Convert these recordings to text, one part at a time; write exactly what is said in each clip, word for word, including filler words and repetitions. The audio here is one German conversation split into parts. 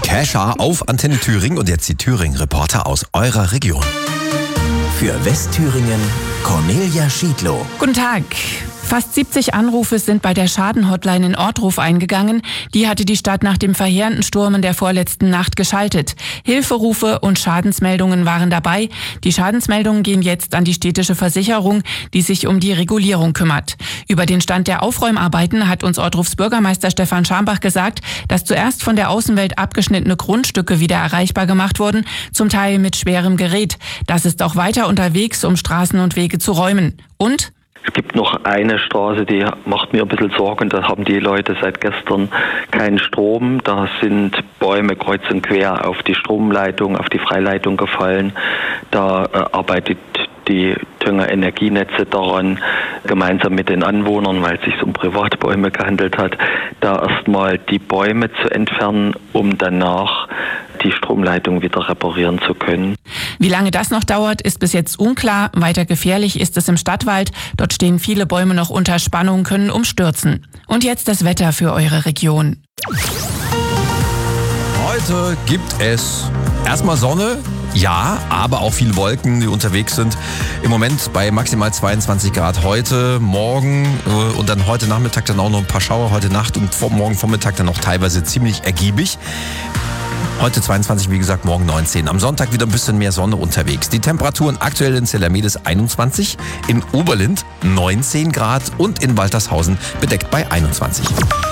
Kesha auf Antenne Thüringen und jetzt die Thüringen-Reporter aus eurer Region. Für Westthüringen Cornelia Schiedlow. Guten Tag. Fast siebzig Anrufe sind bei der Schadenhotline in Ortruf eingegangen. Die hatte die Stadt nach dem verheerenden Sturm in der vorletzten Nacht geschaltet. Hilferufe und Schadensmeldungen waren dabei. Die Schadensmeldungen gehen jetzt an die städtische Versicherung, die sich um die Regulierung kümmert. Über den Stand der Aufräumarbeiten hat uns Ortrufs Bürgermeister Stefan Schambach gesagt, dass zuerst von der Außenwelt abgeschnittene Grundstücke wieder erreichbar gemacht wurden, zum Teil mit schwerem Gerät. Das ist auch weiter unterwegs, um Straßen und Wege zu räumen. Und es gibt noch eine Straße, die macht mir ein bisschen Sorgen. Da haben die Leute seit gestern keinen Strom. Da sind Bäume kreuz und quer auf die Stromleitung, auf die Freileitung gefallen. Da äh, arbeitet die Thüringer Energienetze daran, gemeinsam mit den Anwohnern, weil es sich um Privatbäume gehandelt hat, da erstmal die Bäume zu entfernen, um danach die Stromleitung wieder reparieren zu können. Wie lange das noch dauert, ist bis jetzt unklar. Weiter gefährlich ist es im Stadtwald. Dort stehen viele Bäume noch unter Spannung, können umstürzen. Und jetzt das Wetter für eure Region. Heute gibt es erstmal Sonne, ja, aber auch viele Wolken, die unterwegs sind. Im Moment bei maximal zweiundzwanzig Grad heute, morgen äh, und dann heute Nachmittag dann auch noch ein paar Schauer, heute Nacht und vor, morgen Vormittag dann auch teilweise ziemlich ergiebig. Heute zweiundzwanzig, wie gesagt, morgen neunzehn. Am Sonntag wieder ein bisschen mehr Sonne unterwegs. Die Temperaturen aktuell in Zellermedes einundzwanzig, in Oberlind neunzehn Grad und in Waltershausen bedeckt bei einundzwanzig.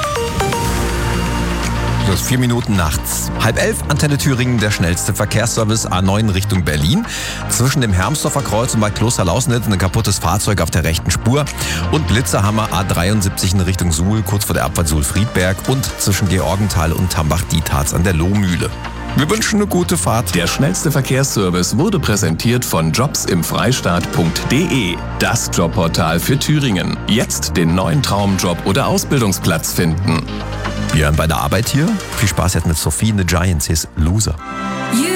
Das ist vier Minuten nachts. Halb elf, Antenne Thüringen, der schnellste Verkehrsservice A neun Richtung Berlin. Zwischen dem Hermsdorfer Kreuz und bei Klosterlausnitz ein kaputtes Fahrzeug auf der rechten Spur. Und Blitzerhammer A dreiundsiebzig in Richtung Suhl, kurz vor der Abfahrt Suhl-Friedberg. Und zwischen Georgenthal und Tambach-Dietharz an der Lohmühle. Wir wünschen eine gute Fahrt. Der schnellste Verkehrsservice wurde präsentiert von jobs im freistaat punkt de. Das Jobportal für Thüringen. Jetzt den neuen Traumjob oder Ausbildungsplatz finden. Wir hören bei der Arbeit hier. Viel Spaß jetzt mit Sophie and the Giants, hier ist Loser.